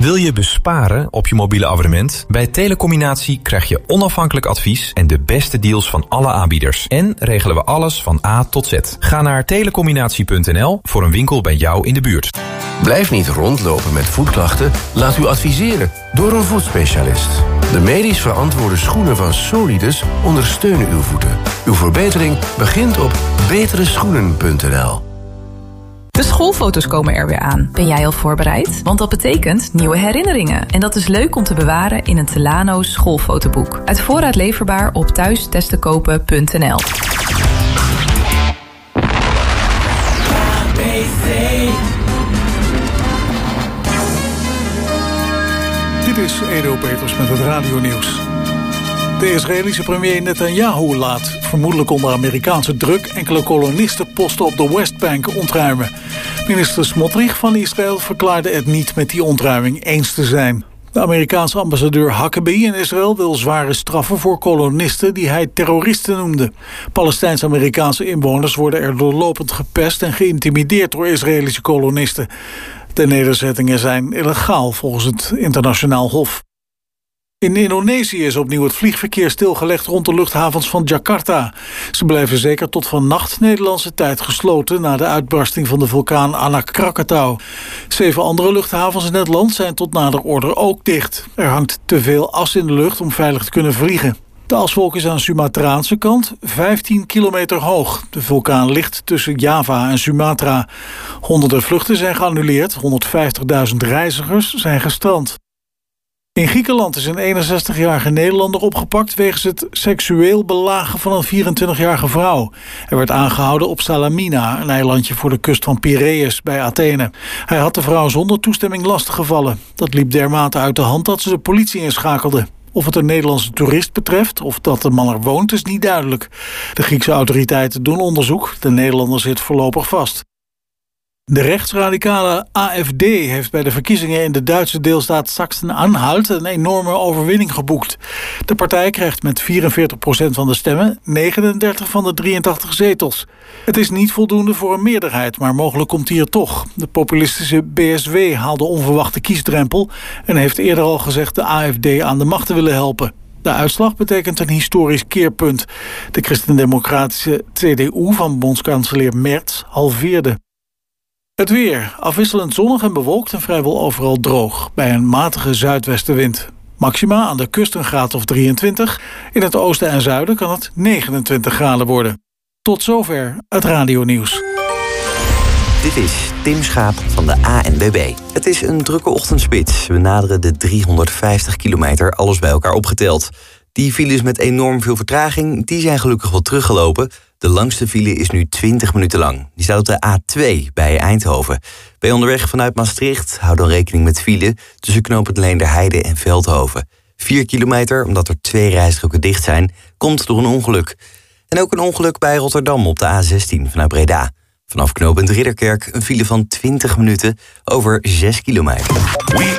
Wil je besparen op je mobiele abonnement? Bij Telecombinatie krijg je onafhankelijk advies en de beste deals van alle aanbieders. En regelen we alles van A tot Z. Ga naar telecombinatie.nl voor een winkel bij jou in de buurt. Blijf niet rondlopen met voetklachten. Laat u adviseren door een voetspecialist. De medisch verantwoorde schoenen van Solidus ondersteunen uw voeten. Uw verbetering begint op betereschoenen.nl. De schoolfoto's komen er weer aan. Ben jij al voorbereid? Want dat betekent nieuwe herinneringen. En dat is leuk om te bewaren in een Telano schoolfotoboek. Uit voorraad leverbaar op thuistestenkopen.nl. Dit is Edo Peters met het radionieuws. De Israëlische premier Netanyahu laat, vermoedelijk onder Amerikaanse druk, enkele kolonistenposten op de Westbank ontruimen. Minister Smotrich van Israël verklaarde het niet met die ontruiming eens te zijn. De Amerikaanse ambassadeur Huckabee in Israël wil zware straffen voor kolonisten die hij terroristen noemde. Palestijns-Amerikaanse inwoners worden er doorlopend gepest en geïntimideerd door Israëlische kolonisten. De nederzettingen zijn illegaal volgens het internationaal hof. In Indonesië is opnieuw het vliegverkeer stilgelegd rond de luchthavens van Jakarta. Ze blijven zeker tot vannacht Nederlandse tijd gesloten na de uitbarsting van de vulkaan Anak Krakatau. 7 andere luchthavens in het land zijn tot nader order ook dicht. Er hangt te veel as in de lucht om veilig te kunnen vliegen. De aswolk is aan Sumatraanse kant 15 kilometer hoog. De vulkaan ligt tussen Java en Sumatra. Honderden vluchten zijn geannuleerd, 150.000 reizigers zijn gestrand. In Griekenland is een 61-jarige Nederlander opgepakt wegens het seksueel belagen van een 24-jarige vrouw. Hij werd aangehouden op Salamina, een eilandje voor de kust van Piraeus bij Athene. Hij had de vrouw zonder toestemming lastiggevallen. Dat liep dermate uit de hand dat ze de politie inschakelde. Of het een Nederlandse toerist betreft of dat de man er woont is niet duidelijk. De Griekse autoriteiten doen onderzoek. De Nederlander zit voorlopig vast. De rechtsradicale AfD heeft bij de verkiezingen in de Duitse deelstaat Sachsen-Anhalt een enorme overwinning geboekt. De partij krijgt met 44% van de stemmen 39 van de 83 zetels. Het is niet voldoende voor een meerderheid, maar mogelijk komt die er toch. De populistische BSW haalde onverwachte kiesdrempel en heeft eerder al gezegd de AfD aan de macht te willen helpen. De uitslag betekent een historisch keerpunt. De christendemocratische CDU van bondskanselier Merz halveerde. Het weer. Afwisselend zonnig en bewolkt en vrijwel overal droog. Bij een matige zuidwestenwind. Maxima aan de kust een graad of 23. In het oosten en zuiden kan het 29 graden worden. Tot zover het radionieuws. Dit is Tim Schaap van de ANWB. Het is een drukke ochtendspits. We naderen de 350 kilometer, alles bij elkaar opgeteld. Die files met enorm veel vertraging, die zijn gelukkig wel teruggelopen. De langste file is nu 20 minuten lang. Die staat op de A2 bij Eindhoven. Ben je onderweg vanuit Maastricht, hou dan rekening met file tussen knooppunt Leenderheide en Veldhoven. 4 kilometer, omdat er 2 rijstroken dicht zijn, komt door een ongeluk. En ook een ongeluk bij Rotterdam op de A16 vanuit Breda. Vanaf knooppunt Ridderkerk een file van 20 minuten over 6 kilometer.